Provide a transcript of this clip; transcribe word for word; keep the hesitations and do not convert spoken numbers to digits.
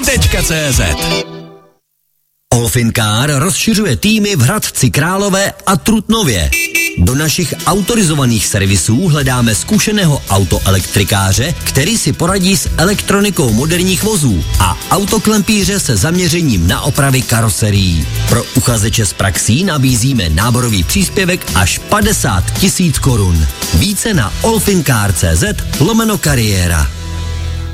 tečka cé zet. Olfinkár rozšiřuje týmy v Hradci Králové a Trutnově. Do našich autorizovaných servisů hledáme zkušeného autoelektrikáře, který si poradí s elektronikou moderních vozů a autoklempíře se zaměřením na opravy karoserií. Pro uchazeče s praxí nabízíme náborový příspěvek až padesát tisíc korun. Více na olfinkár tečka cé zet lomeno kariéra.